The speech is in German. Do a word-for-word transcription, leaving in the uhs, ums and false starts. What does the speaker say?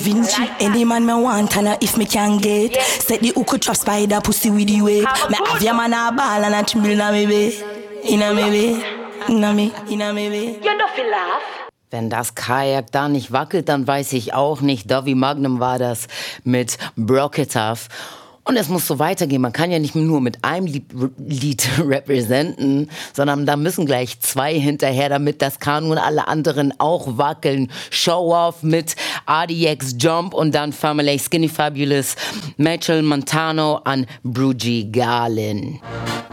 Vinci, any man me want and if me can get. Set the hook trap spider pussy with the way. Me have your man a ball and a chill na me way. Inna me way, inna me, inna me way. You don't feel laugh. Wenn das Kajak da nicht wackelt, dann weiß ich auch nicht. Dovey Magnum war das mit Broke It Off. Und es muss so weitergehen. Man kann ja nicht nur mit einem Lied, Lied repräsentieren, sondern da müssen gleich zwei hinterher, damit das Kanu und alle anderen auch wackeln. Show Off mit R D X Jump und dann Family Skinny Fabulous, Mitchell Montano an Brugie Garlin.